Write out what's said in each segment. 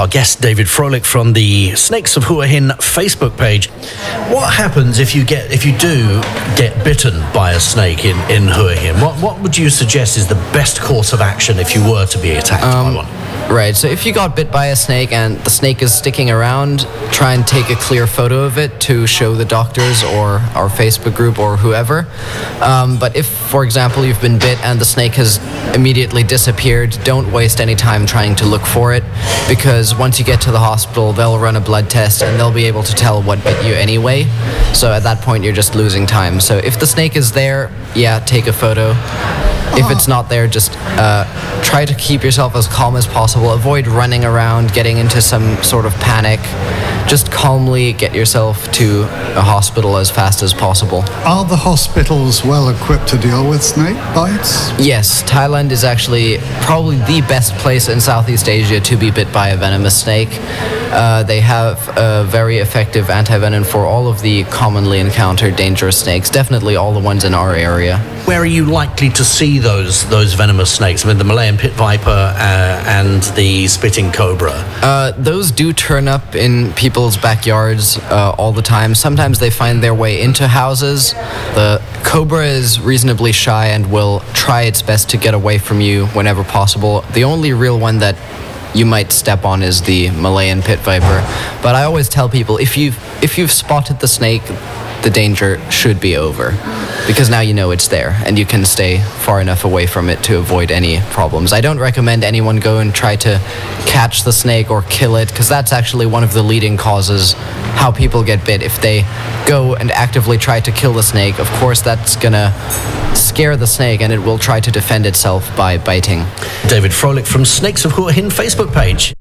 our guest, David Froelich, from the Snakes of Hua Hin Facebook page. What happens if you do get bitten by a snake in Hua Hin? What would you suggest is the best course of action if you were to be attacked by one? Right, so if you got bit by a snake and the snake is sticking around, try and take a clear photo of it to show the doctors or our Facebook group or whoever. But if, for example, you've been bit and the snake has immediately disappeared, don't waste any time trying to look for it, because once you get to the hospital, they'll run a blood test and they'll be able to tell what bit you anyway. So at that point, you're just losing time. So if the snake is there, yeah, take a photo. If it's not there, just try to keep yourself as calm as possible. Avoid running around, getting into some sort of panic. Just calmly get yourself to a hospital as fast as possible. Are the hospitals well equipped to deal with snake bites? Yes, Thailand is actually probably the best place in Southeast Asia to be bit by a venomous snake. They have a very effective antivenom for all of the commonly encountered dangerous snakes, definitely all the ones in our area. Where are you likely to see those venomous snakes? I mean, the Malayan pit viper and the spitting cobra. Those do turn up in people's backyards all the time. Sometimes they find their way into houses. The cobra is reasonably shy and will try its best to get away from you whenever possible. The only real one that you might step on is the Malayan pit viper. But I always tell people, if you've spotted the snake, the danger should be over, because now you know it's there and you can stay far enough away from it to avoid any problems. I don't recommend anyone go and try to catch the snake or kill it, because that's actually one of the leading causes how people get bit. If they go and actively try to kill the snake, of course that's gonna scare the snake and it will try to defend itself by biting. David Froelich from Snakes of Hua Hin Facebook page.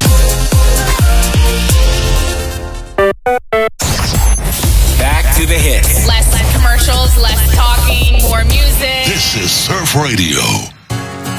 Back to the hits. Less commercials, less talking, more music. This is Surf Radio.